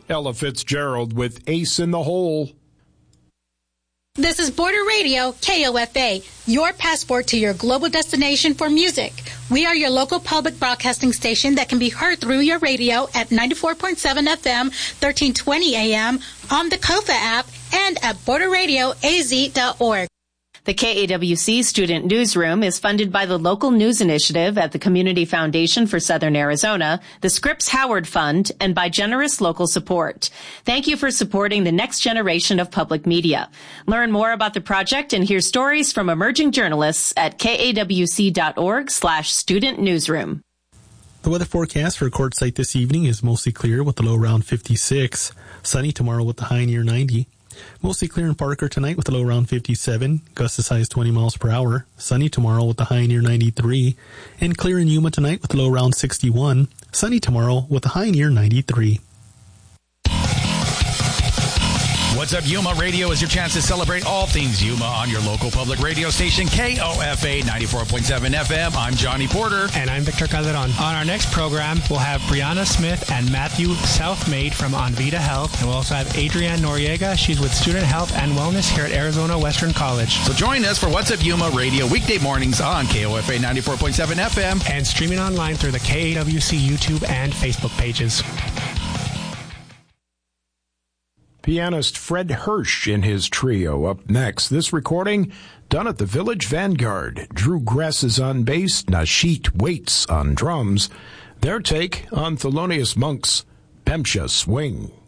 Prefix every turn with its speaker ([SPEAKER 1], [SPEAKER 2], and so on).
[SPEAKER 1] Ella Fitzgerald with Ace in the Hole.
[SPEAKER 2] This is Border Radio, KOFA, your passport to your global destination for music. We are your local public broadcasting station that can be heard through your radio at 94.7 FM, 1320 AM, on the KOFA app, and at borderradioaz.org.
[SPEAKER 3] The KAWC Student Newsroom is funded by the Local News Initiative at the Community Foundation for Southern Arizona, the Scripps Howard Fund, and by generous local support. Thank you for supporting the next generation of public media. Learn more about the project and hear stories from emerging journalists at kawc.org/student newsroom.
[SPEAKER 4] The weather forecast for Quartzsite this evening is mostly clear with the low around 56. Sunny tomorrow with the high near 90. Mostly clear in Parker tonight with a low around 57, gusts as high as 20 miles per hour. Sunny tomorrow with a high near 93. And clear in Yuma tonight with a low around 61. Sunny tomorrow with a high near 93.
[SPEAKER 5] What's Up Yuma Radio is your chance to celebrate all things Yuma on your local public radio station, KOFA 94.7 FM. I'm Johnny Porter.
[SPEAKER 6] And I'm Victor Calderon. On our next program, we'll have Brianna Smith and Matthew Southmaid from Onvita Health. And we'll also have Adrienne Noriega. She's with Student Health and Wellness here at Arizona Western College.
[SPEAKER 5] So join us for What's Up Yuma Radio weekday mornings on KOFA 94.7 FM.
[SPEAKER 6] And streaming online through the KAWC YouTube and Facebook pages.
[SPEAKER 1] Pianist Fred Hirsch in his trio. Up next, this recording done at the Village Vanguard. Drew Gress is on bass, Nasheet Waits on drums. Their take on Thelonious Monk's Pemsha Swing.